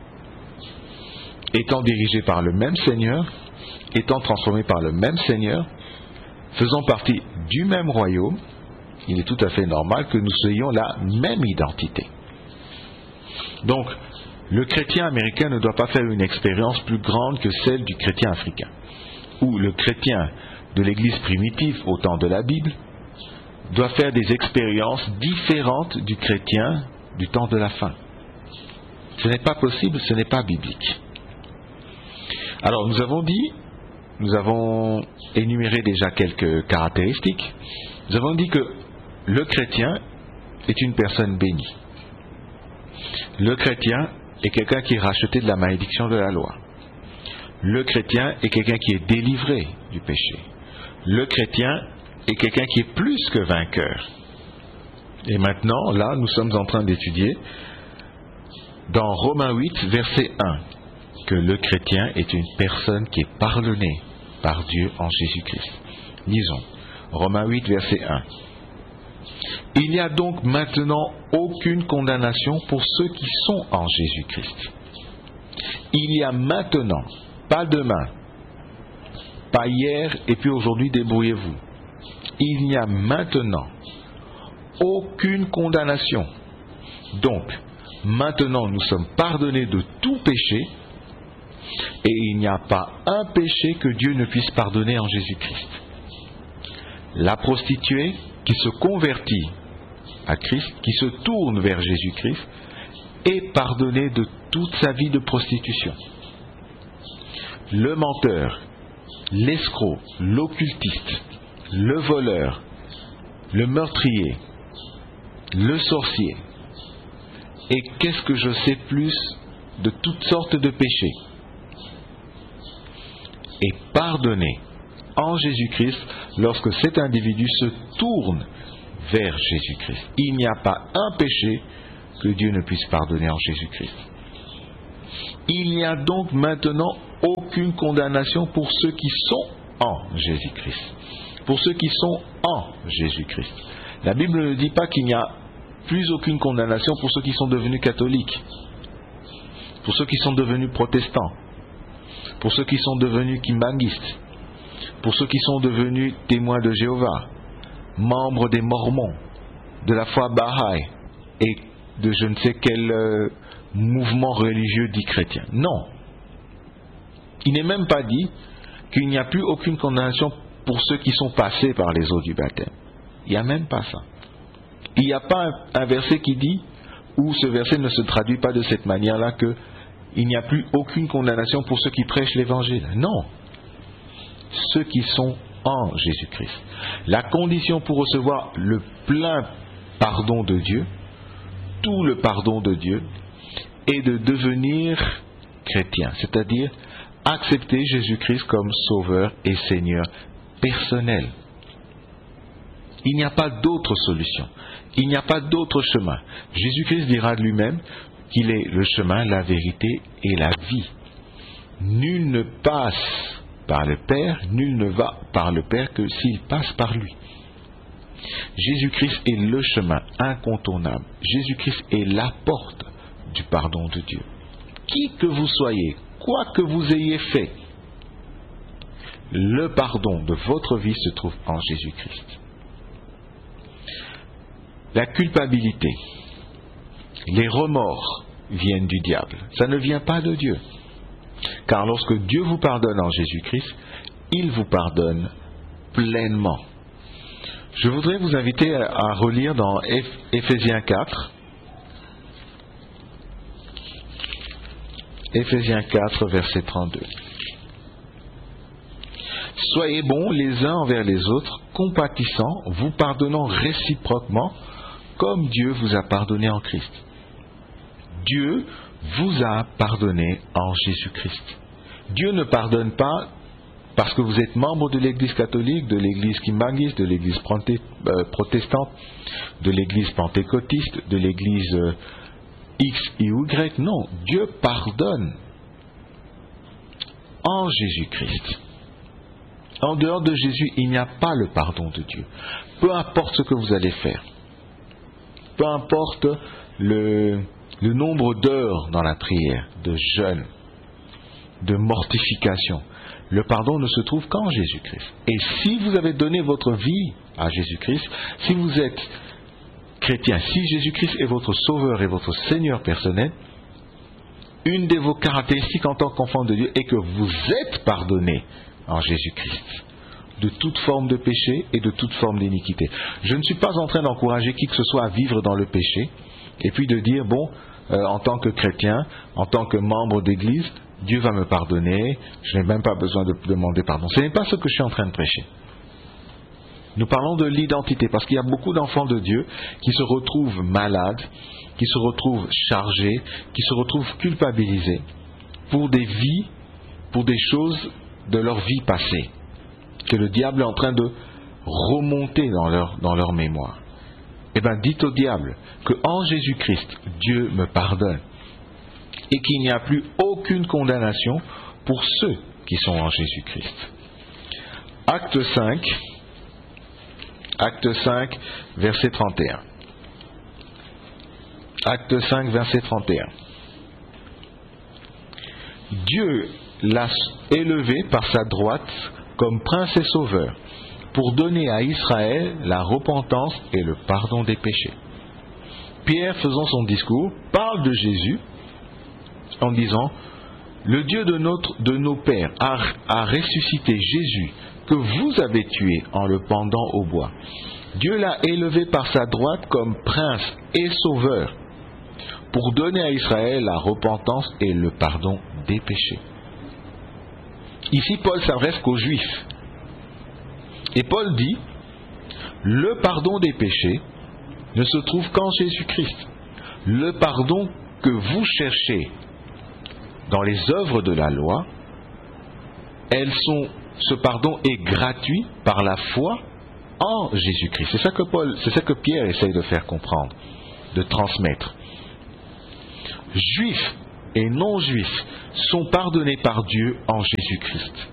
étant dirigés par le même Seigneur, étant transformés par le même Seigneur, faisant partie du même royaume, il est tout à fait normal que nous ayons la même identité. Donc, le chrétien américain ne doit pas faire une expérience plus grande que celle du chrétien africain. Ou le chrétien de l'église primitive au temps de la Bible doit faire des expériences différentes du chrétien du temps de la fin. Ce n'est pas possible, ce n'est pas biblique. Alors nous avons énuméré déjà quelques caractéristiques. Nous avons dit que le chrétien est une personne bénie. Le chrétien est quelqu'un qui est racheté de la malédiction de la loi. Le chrétien est quelqu'un qui est délivré du péché. Le chrétien est quelqu'un qui est plus que vainqueur. Et maintenant, là, nous sommes en train d'étudier dans Romains 8, verset 1, que le chrétien est une personne qui est pardonnée par Dieu en Jésus-Christ. Lisons. Romains 8, verset 1. Il n'y a donc maintenant aucune condamnation pour ceux qui sont en Jésus-Christ. Il y a maintenant, pas demain, pas hier et puis aujourd'hui débrouillez-vous. Il n'y a maintenant aucune condamnation. Donc, maintenant nous sommes pardonnés de tout péché et il n'y a pas un péché que Dieu ne puisse pardonner en Jésus-Christ. La prostituée qui se convertit à Christ, qui se tourne vers Jésus-Christ, est pardonnée de toute sa vie de prostitution. Le menteur, l'escroc, l'occultiste, le voleur, le meurtrier, le sorcier, et qu'est-ce que je sais plus de toutes sortes de péchés, est pardonné en Jésus-Christ lorsque cet individu se tourne vers Jésus-Christ. Il n'y a pas un péché que Dieu ne puisse pardonner en Jésus-Christ. Il n'y a donc maintenant aucune condamnation pour ceux qui sont en Jésus-Christ. Pour ceux qui sont en Jésus-Christ. La Bible ne dit pas qu'il n'y a plus aucune condamnation pour ceux qui sont devenus catholiques, pour ceux qui sont devenus protestants, pour ceux qui sont devenus kimbanguistes, pour ceux qui sont devenus témoins de Jéhovah, membres des Mormons, de la foi Baha'i et de je ne sais quel mouvement religieux dit chrétien. Non. Il n'est même pas dit qu'il n'y a plus aucune condamnation pour ceux qui sont passés par les eaux du baptême. Il n'y a même pas ça. Il n'y a pas un verset qui dit, ou ce verset ne se traduit pas de cette manière-là, qu'il n'y a plus aucune condamnation pour ceux qui prêchent l'évangile. Non. Ceux qui sont en Jésus-Christ. La condition pour recevoir le plein pardon de Dieu, tout le pardon de Dieu, est de devenir chrétien, c'est-à-dire accepter Jésus-Christ comme Sauveur et Seigneur personnel. Il n'y a pas d'autre solution, il n'y a pas d'autre chemin. Jésus-Christ dira de lui-même qu'il est le chemin, la vérité et la vie. Nul ne passe par le Père, nul ne va par le Père que s'il passe par lui. Jésus-Christ est le chemin incontournable. Jésus-Christ est la porte du pardon de Dieu. Qui que vous soyez, quoi que vous ayez fait, le pardon de votre vie se trouve en Jésus-Christ. La culpabilité, les remords viennent du diable. Ça ne vient pas de Dieu. Car lorsque Dieu vous pardonne en Jésus-Christ, il vous pardonne pleinement. Je voudrais vous inviter à relire dans Éphésiens 4. Éphésiens 4, verset 32. Soyez bons les uns envers les autres, compatissants, vous pardonnant réciproquement, comme Dieu vous a pardonné en Christ. Dieu vous a pardonné en Jésus-Christ. Dieu ne pardonne pas parce que vous êtes membre de l'Église catholique, de l'Église kimbanguiste, de l'Église protestante, de l'Église pentecôtiste, de l'Église X et Y. Non, Dieu pardonne en Jésus-Christ. En dehors de Jésus, il n'y a pas le pardon de Dieu. Peu importe ce que vous allez faire, peu importe le nombre d'heures dans la prière, de jeûne, de mortification, le pardon ne se trouve qu'en Jésus-Christ. Et si vous avez donné votre vie à Jésus-Christ, si vous êtes chrétien, si Jésus-Christ est votre sauveur et votre Seigneur personnel, une de vos caractéristiques en tant qu'enfant de Dieu est que vous êtes pardonné en Jésus-Christ de toute forme de péché et de toute forme d'iniquité. Je ne suis pas en train d'encourager qui que ce soit à vivre dans le péché et puis de dire, bon, en tant que chrétien, en tant que membre d'église, Dieu va me pardonner, je n'ai même pas besoin de demander pardon. Ce n'est pas ce que je suis en train de prêcher. Nous parlons de l'identité, parce qu'il y a beaucoup d'enfants de Dieu qui se retrouvent malades, qui se retrouvent chargés, qui se retrouvent culpabilisés pour des vies, pour des choses de leur vie passée, que le diable est en train de remonter dans leur mémoire. Eh bien, dites au diable que en Jésus-Christ, Dieu me pardonne et qu'il n'y a plus aucune condamnation pour ceux qui sont en Jésus-Christ. Acte 5, verset 31. Acte 5, verset 31. Dieu l'a élevé par sa droite comme prince et sauveur pour donner à Israël la repentance et le pardon des péchés. Pierre, faisant son discours, parle de Jésus en disant « Le Dieu de nos pères a ressuscité Jésus que vous avez tué en le pendant au bois. Dieu l'a élevé par sa droite comme prince et sauveur pour donner à Israël la repentance et le pardon des péchés. » Ici, Paul s'adresse qu'aux Juifs. Et Paul dit, le pardon des péchés ne se trouve qu'en Jésus-Christ. Le pardon que vous cherchez dans les œuvres de la loi, ce pardon est gratuit par la foi en Jésus-Christ. C'est ça que Pierre essaye de faire comprendre, de transmettre. Juifs et non-juifs sont pardonnés par Dieu en Jésus-Christ.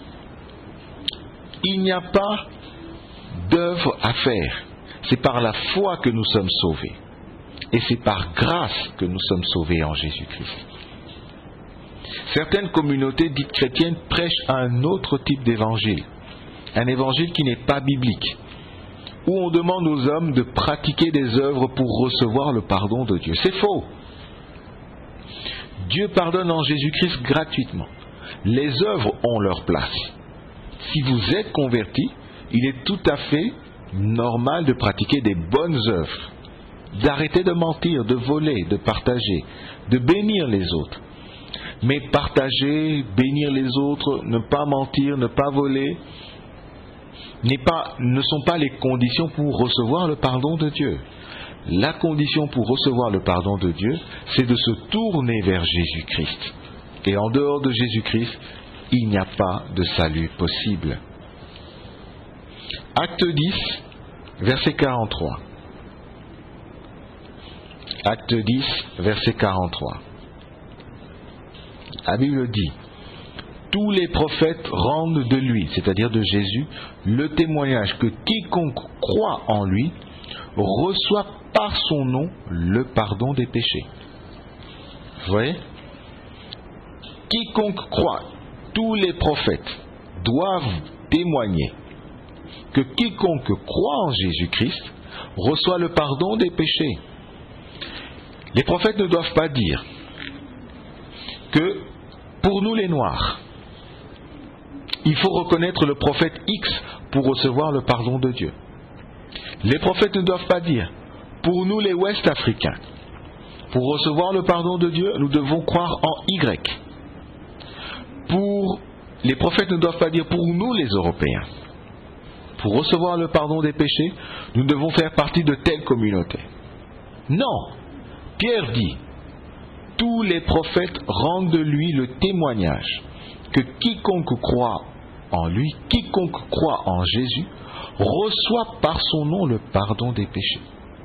Il n'y a pas d'œuvre à faire. C'est par la foi que nous sommes sauvés. Et c'est par grâce que nous sommes sauvés en Jésus-Christ. Certaines communautés dites chrétiennes prêchent un autre type d'évangile. Un évangile qui n'est pas biblique. Où on demande aux hommes de pratiquer des œuvres pour recevoir le pardon de Dieu. C'est faux. Dieu pardonne en Jésus-Christ gratuitement. Les œuvres ont leur place. Si vous êtes converti, il est tout à fait normal de pratiquer des bonnes œuvres, d'arrêter de mentir, de voler, de partager, de bénir les autres. Mais partager, bénir les autres, ne pas mentir, ne pas voler, ne sont pas les conditions pour recevoir le pardon de Dieu. La condition pour recevoir le pardon de Dieu, c'est de se tourner vers Jésus-Christ. Et en dehors de Jésus-Christ, il n'y a pas de salut possible. Acte 10, verset 43. Acte 10, verset 43. La Bible dit: tous les prophètes rendent de lui, c'est-à-dire de Jésus, le témoignage que quiconque croit en lui reçoit par son nom le pardon des péchés. Vous voyez? Quiconque croit, tous les prophètes doivent témoigner que quiconque croit en Jésus-Christ reçoit le pardon des péchés. Les prophètes ne doivent pas dire que pour nous les Noirs, il faut reconnaître le prophète X pour recevoir le pardon de Dieu. Les prophètes ne doivent pas dire pour nous les Ouest-Africains, pour recevoir le pardon de Dieu, nous devons croire en Y. Les prophètes ne doivent pas dire pour nous les Européens, pour recevoir le pardon des péchés, nous devons faire partie de telle communauté. Non, Pierre dit: tous les prophètes rendent de lui le témoignage que quiconque croit en lui, quiconque croit en Jésus, reçoit par son nom le pardon des péchés.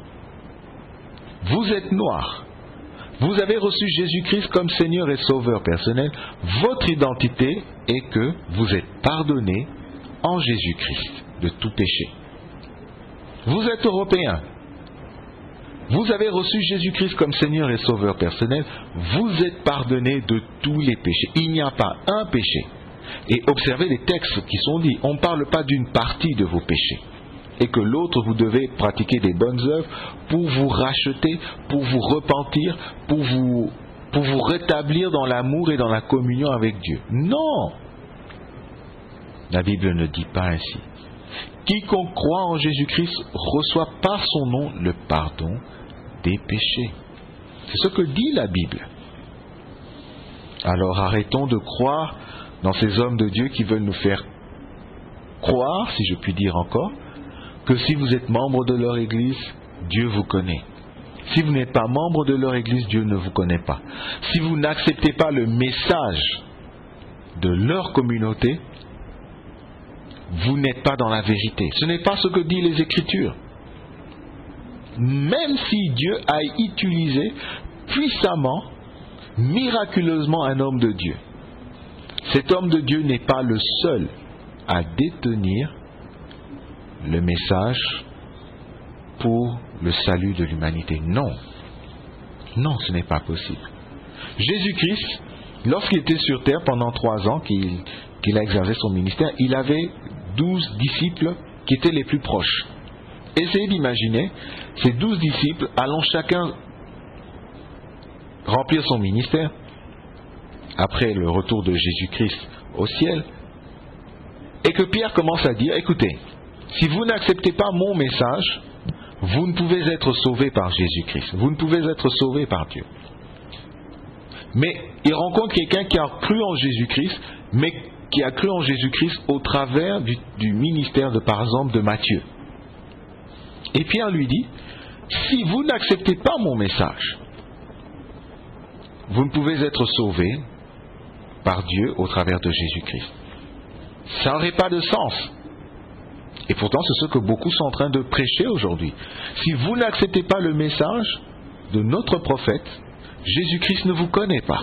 Vous êtes noirs, vous avez reçu Jésus-Christ comme Seigneur et Sauveur personnel, votre identité est que vous êtes pardonné en Jésus-Christ de tout péché. Vous êtes Européens, vous avez reçu Jésus-Christ comme Seigneur et Sauveur personnel, vous êtes pardonnés de tous les péchés. Il n'y a pas un péché. Et observez les textes qui sont dits. On ne parle pas d'une partie de vos péchés. Et que l'autre, vous devez pratiquer des bonnes œuvres pour vous racheter, pour vous repentir, pour vous rétablir dans l'amour et dans la communion avec Dieu. Non! La Bible ne dit pas ainsi. Quiconque croit en Jésus-Christ reçoit par son nom le pardon des péchés. C'est ce que dit la Bible. Alors arrêtons de croire dans ces hommes de Dieu qui veulent nous faire croire, si je puis dire encore, que si vous êtes membre de leur église, Dieu vous connaît. Si vous n'êtes pas membre de leur église, Dieu ne vous connaît pas. Si vous n'acceptez pas le message de leur communauté, vous n'êtes pas dans la vérité. Ce n'est pas ce que disent les Écritures. Même si Dieu a utilisé puissamment, miraculeusement un homme de Dieu, cet homme de Dieu n'est pas le seul à détenir le message pour le salut de l'humanité. Non. Non, ce n'est pas possible. Jésus-Christ, lorsqu'il était sur terre pendant 3 ans qu'il a exercé son ministère, il avait 12 disciples qui étaient les plus proches. Essayez d'imaginer ces 12 disciples allant chacun remplir son ministère après le retour de Jésus-Christ au ciel, et que Pierre commence à dire: écoutez, si vous n'acceptez pas mon message, vous ne pouvez être sauvés par Jésus-Christ, vous ne pouvez être sauvés par Dieu. Mais il rencontre quelqu'un qui a cru en Jésus-Christ, mais qui a cru en Jésus-Christ au travers du ministère par exemple de Matthieu. Et Pierre lui dit: si vous n'acceptez pas mon message, vous ne pouvez être sauvés par Dieu au travers de Jésus-Christ. Ça n'aurait pas de sens. Et pourtant, c'est ce que beaucoup sont en train de prêcher aujourd'hui. Si vous n'acceptez pas le message de notre prophète, Jésus-Christ ne vous connaît pas.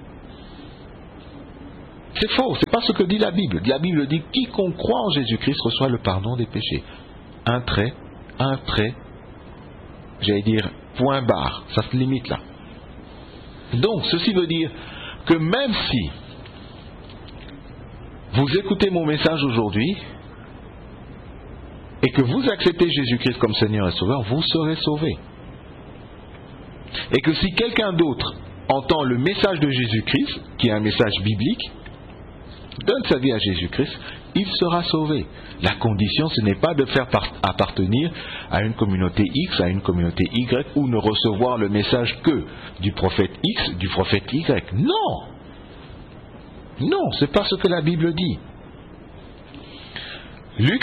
C'est faux, c'est pas ce que dit la Bible. La Bible dit: quiconque croit en Jésus-Christ reçoit le pardon des péchés. Un trait, j'allais dire point barre, ça se limite là. Donc, ceci veut dire que même si vous écoutez mon message aujourd'hui et que vous acceptez Jésus-Christ comme Seigneur et Sauveur, vous serez sauvés. Et que si quelqu'un d'autre entend le message de Jésus-Christ, qui est un message biblique, donne sa vie à Jésus-Christ, il sera sauvé. La condition, ce n'est pas de faire appartenir à une communauté X, à une communauté Y, ou ne recevoir le message que du prophète X, du prophète Y. Non! Non, ce n'est pas ce que la Bible dit. Luc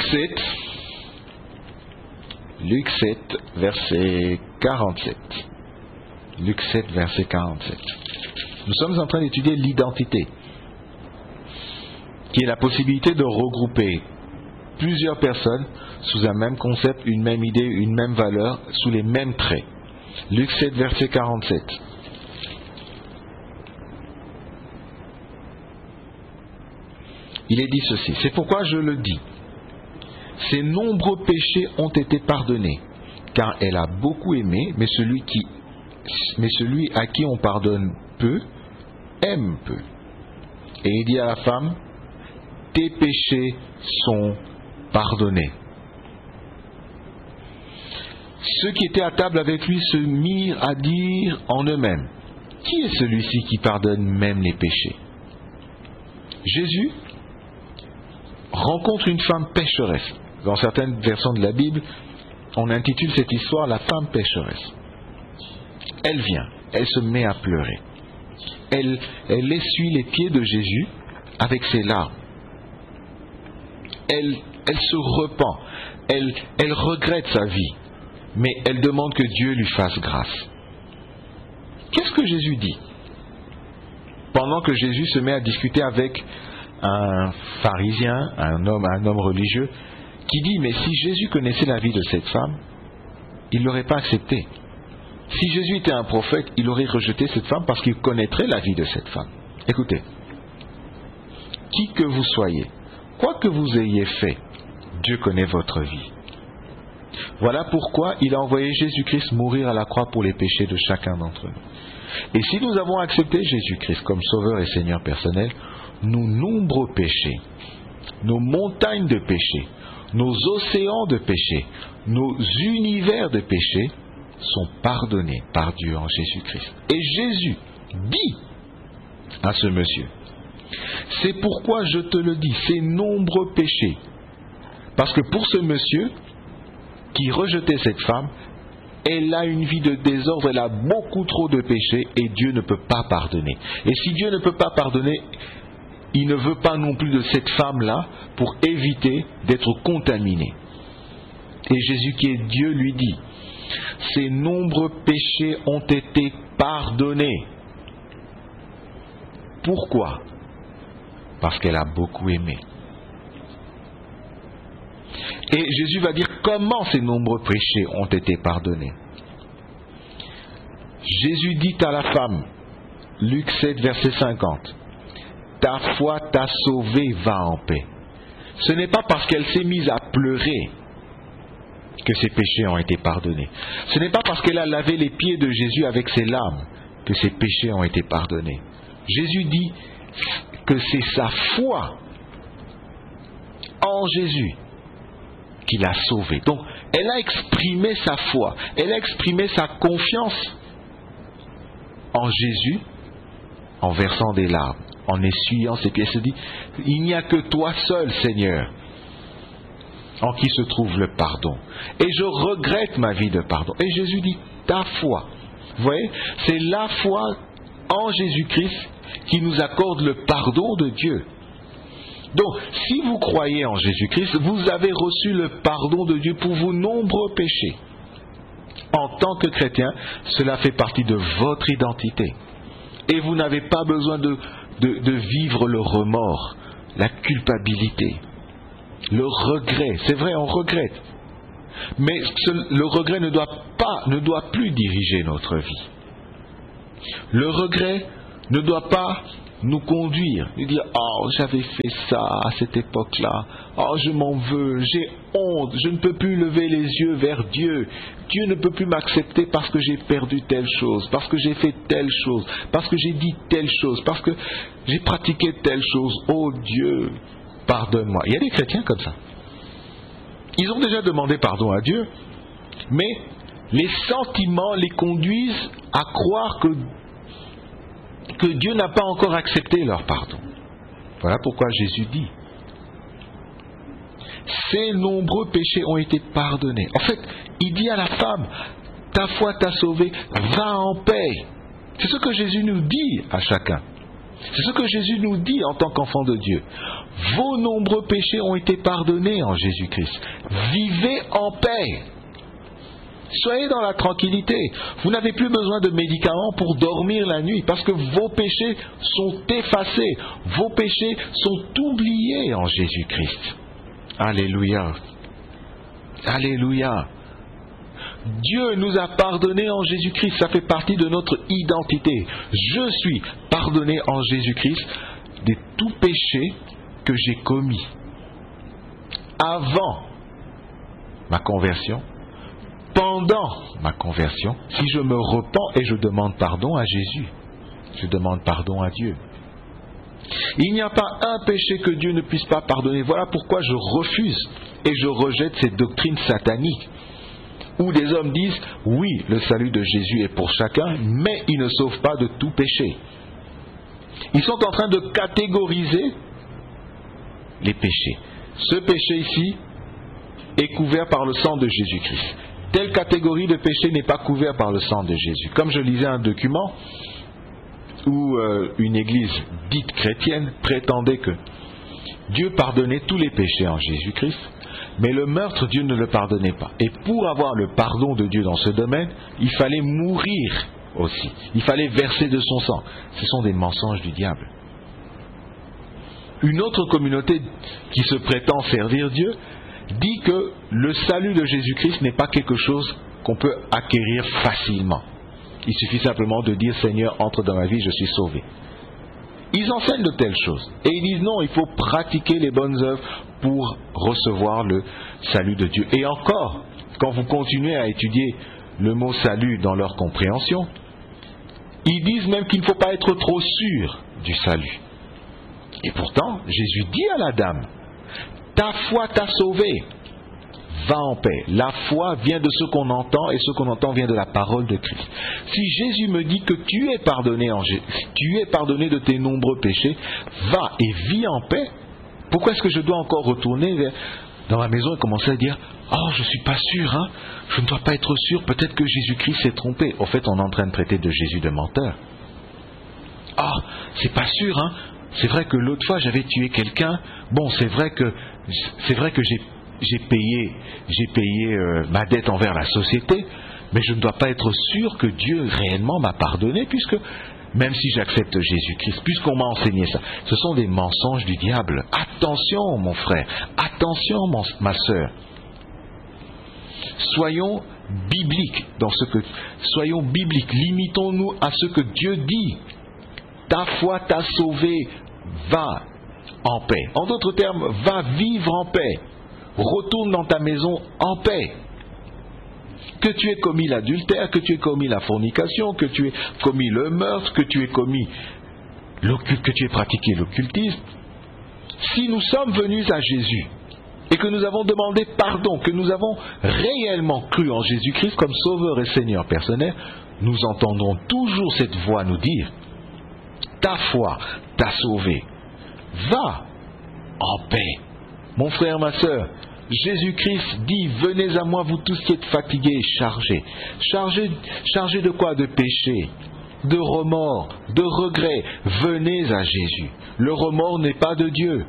7, verset 47. Luc 7, verset 47. Nous sommes en train d'étudier l'identité, qui est la possibilité de regrouper plusieurs personnes sous un même concept, une même idée, une même valeur, sous les mêmes traits. Luc 7, verset 47. Il est dit ceci, c'est pourquoi je le dis, ses nombreux péchés ont été pardonnés, car elle a beaucoup aimé, mais celui à qui on pardonne peu, aime peu. Et il dit à la femme, tes péchés sont pardonnés. Ceux qui étaient à table avec lui se mirent à dire en eux-mêmes, qui est celui-ci qui pardonne même les péchés? Jésus rencontre une femme pécheresse. Dans certaines versions de la Bible, on intitule cette histoire la femme pécheresse. Elle vient, elle se met à pleurer. Elle essuie les pieds de Jésus avec ses larmes. Elle se repent, elle regrette sa vie, mais elle demande que Dieu lui fasse grâce. Qu'est-ce que Jésus dit? Pendant que Jésus se met à discuter avec un pharisien, un homme religieux, qui dit, mais si Jésus connaissait la vie de cette femme, il ne l'aurait pas acceptée. Si Jésus était un prophète, il aurait rejeté cette femme parce qu'il connaîtrait la vie de cette femme. Écoutez, qui que vous soyez, quoi que vous ayez fait, Dieu connaît votre vie. Voilà pourquoi il a envoyé Jésus-Christ mourir à la croix pour les péchés de chacun d'entre nous. Et si nous avons accepté Jésus-Christ comme Sauveur et Seigneur personnel, nos nombreux péchés, nos montagnes de péchés, nos océans de péchés, nos univers de péchés sont pardonnés par Dieu en Jésus-Christ. Et Jésus dit à ce monsieur, c'est pourquoi je te le dis, ces nombreux péchés. Parce que pour ce monsieur qui rejetait cette femme, elle a une vie de désordre, elle a beaucoup trop de péchés et Dieu ne peut pas pardonner. Et si Dieu ne peut pas pardonner, il ne veut pas non plus de cette femme-là pour éviter d'être contaminée. Et Jésus qui est Dieu lui dit, ses nombreux péchés ont été pardonnés. Pourquoi? Parce qu'elle a beaucoup aimé. Et Jésus va dire comment ces nombreux péchés ont été pardonnés. Jésus dit à la femme, Luc 7, verset 50, ta foi t'a sauvé, va en paix. Ce n'est pas parce qu'elle s'est mise à pleurer que ses péchés ont été pardonnés. Ce n'est pas parce qu'elle a lavé les pieds de Jésus avec ses larmes que ses péchés ont été pardonnés. Jésus dit que c'est sa foi en Jésus qui l'a sauvée. Donc, elle a exprimé sa foi, elle a exprimé sa confiance en Jésus en versant des larmes, en essuyant ses pieds. Elle se dit, il n'y a que toi seul, Seigneur, en qui se trouve le pardon. Et je regrette ma vie de pardon. Et Jésus dit, ta foi. Vous voyez, c'est la foi en Jésus-Christ qui nous accorde le pardon de Dieu. Donc, si vous croyez en Jésus-Christ, vous avez reçu le pardon de Dieu pour vos nombreux péchés. En tant que chrétien, cela fait partie de votre identité. Et vous n'avez pas besoin de vivre le remords, la culpabilité, le regret. C'est vrai, on regrette. Mais le regret ne doit plus diriger notre vie. Le regret ne doit pas nous conduire, nous dire « Oh, j'avais fait ça à cette époque-là. Oh, je m'en veux, j'ai honte, je ne peux plus lever les yeux vers Dieu. Dieu ne peut plus m'accepter parce que j'ai perdu telle chose, parce que j'ai fait telle chose, parce que j'ai dit telle chose, parce que j'ai pratiqué telle chose. Oh Dieu, pardonne-moi. » Il y a des chrétiens comme ça. Ils ont déjà demandé pardon à Dieu, mais les sentiments les conduisent à croire que Dieu n'a pas encore accepté leur pardon. Voilà pourquoi Jésus dit, ses nombreux péchés ont été pardonnés. En fait, il dit à la femme, ta foi t'a sauvé, va en paix. C'est ce que Jésus nous dit à chacun. C'est ce que Jésus nous dit en tant qu'enfant de Dieu. Vos nombreux péchés ont été pardonnés en Jésus-Christ. Vivez en paix. Soyez dans la tranquillité. Vous n'avez plus besoin de médicaments pour dormir la nuit parce que vos péchés sont effacés. Vos péchés sont oubliés en Jésus-Christ. Alléluia. Alléluia. Dieu nous a pardonnés en Jésus-Christ. Ça fait partie de notre identité. Je suis pardonné en Jésus-Christ de tout péché que j'ai commis avant ma conversion, pendant ma conversion, si je me repens et je demande pardon à Jésus. Je demande pardon à Dieu. Il n'y a pas un péché que Dieu ne puisse pas pardonner. Voilà pourquoi je refuse et je rejette cette doctrine satanique où des hommes disent, oui, le salut de Jésus est pour chacun, mais il ne sauve pas de tout péché. Ils sont en train de catégoriser les péchés. Ce péché ici est couvert par le sang de Jésus-Christ. Telle catégorie de péché n'est pas couverte par le sang de Jésus. Comme je lisais un document où une église dite chrétienne prétendait que Dieu pardonnait tous les péchés en Jésus-Christ, mais le meurtre, Dieu ne le pardonnait pas. Et pour avoir le pardon de Dieu dans ce domaine, il fallait mourir aussi. Il fallait verser de son sang. Ce sont des mensonges du diable. Une autre communauté qui se prétend servir Dieu dit que le salut de Jésus-Christ n'est pas quelque chose qu'on peut acquérir facilement. Il suffit simplement de dire, Seigneur, entre dans ma vie, je suis sauvé. Ils enseignent de telles choses. Et ils disent non, il faut pratiquer les bonnes œuvres pour recevoir le salut de Dieu. Et encore, quand vous continuez à étudier le mot salut dans leur compréhension, ils disent même qu'il ne faut pas être trop sûr du salut. Et pourtant, Jésus dit à la dame, ta foi t'a sauvé, va en paix. La foi vient de ce qu'on entend et ce qu'on entend vient de la parole de Christ. Si Jésus me dit que tu es pardonné de tes nombreux péchés, va et vis en paix, pourquoi est-ce que je dois encore retourner dans ma maison et commencer à dire oh, je ne suis pas sûr, hein, je ne dois pas être sûr, peut-être que Jésus-Christ s'est trompé. Au fait, on est en train de traiter de Jésus de menteur. Ah, c'est pas sûr, hein, c'est vrai que l'autre fois j'avais tué quelqu'un, bon, c'est vrai que j'ai payé ma dette envers la société, mais je ne dois pas être sûr que Dieu réellement m'a pardonné, puisque même si j'accepte Jésus-Christ, puisqu'on m'a enseigné ça. Ce sont des mensonges du diable. Attention mon frère, attention ma sœur. Soyons bibliques soyons bibliques, limitons-nous à ce que Dieu dit. Ta foi t'a sauvé, va en paix. En d'autres termes, va vivre en paix. Retourne dans ta maison en paix. Que tu aies commis l'adultère, que tu aies commis la fornication, que tu aies commis le meurtre, que tu aies pratiqué l'occultisme. Si nous sommes venus à Jésus et que nous avons demandé pardon, que nous avons réellement cru en Jésus-Christ comme Sauveur et Seigneur personnel, nous entendrons toujours cette voix nous dire ta foi t'a sauvé. Va en paix. Mon frère, ma sœur, Jésus-Christ dit, venez à moi vous tous qui êtes fatigués et chargés. Chargés de quoi? De péché, de remords, de regrets. Venez à Jésus. Le remords n'est pas de Dieu.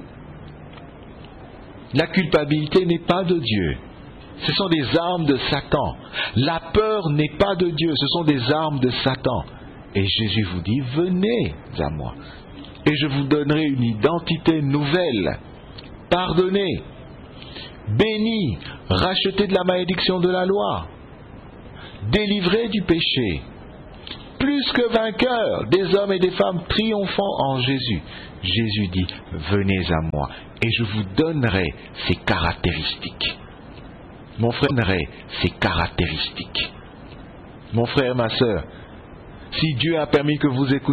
La culpabilité n'est pas de Dieu. Ce sont des armes de Satan. La peur n'est pas de Dieu. Ce sont des armes de Satan. Et Jésus vous dit, venez à moi. Et je vous donnerai une identité nouvelle. Pardonnez, béni, racheté de la malédiction de la loi, délivré du péché, plus que vainqueur des hommes et des femmes triomphants en Jésus. Jésus dit, venez à moi et je vous donnerai ces caractéristiques. Mon frère, donnerai ces caractéristiques. Mon frère, ma sœur, si Dieu a permis que vous écoutiez